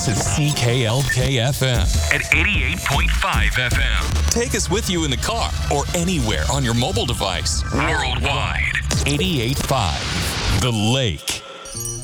This is CKLK FM at 88.5 FM. Take us with you in the car or anywhere on your mobile device. Worldwide. 88.5 The Lake.